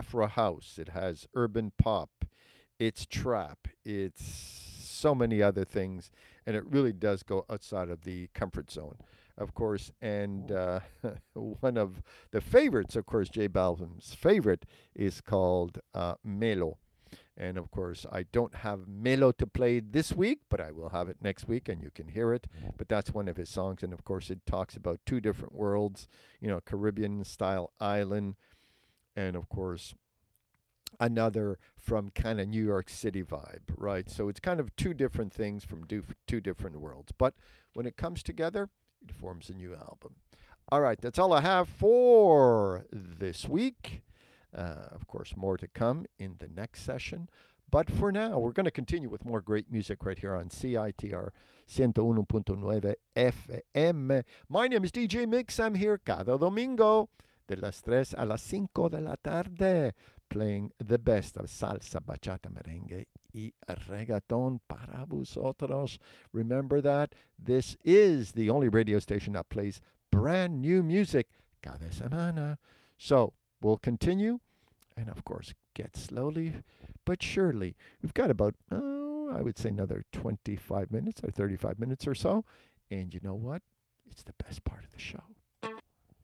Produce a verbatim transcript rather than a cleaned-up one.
Afro house, it has urban pop, it's trap, it's so many other things, and it really does go outside of the comfort zone, of course. And uh, one of the favorites, of course, J Balvin's favorite is called uh, Melo. And of course, I don't have Melo to play this week, but I will have it next week and you can hear it. But that's one of his songs. And of course, it talks about two different worlds, you know, Caribbean style island, and of course, another from kind of New York City vibe, right? So it's kind of two different things from do- two different worlds. But when it comes together, it forms a new album. All right, that's all I have for this week. Uh, of course, more to come in the next session. But for now, we're going to continue with more great music right here on C I T R one oh one point nine F M. My name is D J Mix. I'm here cada domingo de las tres a las cinco de la tarde, playing the best of salsa, bachata, merengue y reggaeton para vosotros. Remember that this is the only radio station that plays brand new music cada semana. So we'll continue and, of course, get slowly but surely. We've got about, oh, I would say another twenty-five minutes or thirty-five minutes or so. And you know what? It's the best part of the show.